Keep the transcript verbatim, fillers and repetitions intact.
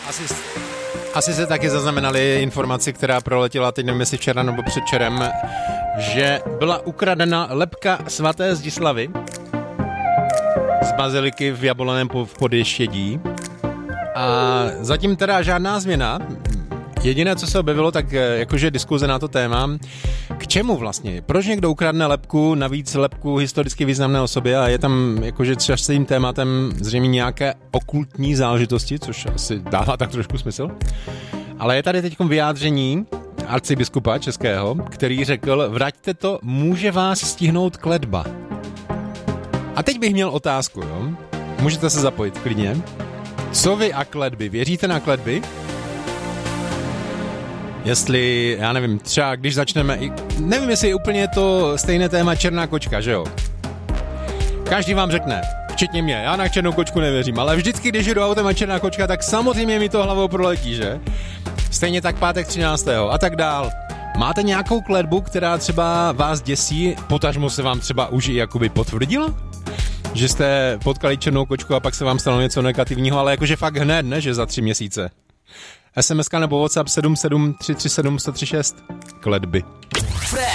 Asi, asi se taky zaznamenali informaci, která proletěla teď nevím jestli včera nebo předčerem, že byla ukradena lebka svaté Zdislavy z baziliky v Jablonném v Podještědí. A zatím teda žádná změna. Jediné, co se objevilo, tak jakože diskuze na to téma, k čemu vlastně? Proč někdo ukradne lebku, navíc lebku historicky významné osobě a je tam jakože třeba s tím tématem zřejmě nějaké okultní záležitosti, což asi dává tak trošku smysl. Ale je tady teď vyjádření arcibiskupa českého, který řekl, vraťte to, může vás stihnout kletba. A teď bych měl otázku, jo? Můžete se zapojit klidně. Co vy a kletby? Věříte na kletby? Jestli, já nevím, třeba když začneme, nevím, jestli je úplně to stejné téma černá kočka, že jo? Každý vám řekne, včetně mě, já na černou kočku nevěřím, ale vždycky, když jdu autem a černá kočka, tak samozřejmě mi to hlavou proletí, že? Stejně tak pátek třináctého a tak dál. Máte nějakou kletbu, která třeba vás děsí, potažmo se vám třeba už i jakoby potvrdila? Že jste potkali černou kočku a pak se vám stalo něco negativního, ale jakože fakt hned, ne, že za tři měsíce. es em eska nebo WhatsApp sedm sedm tři tři sedm jedna tři šest. Kletby.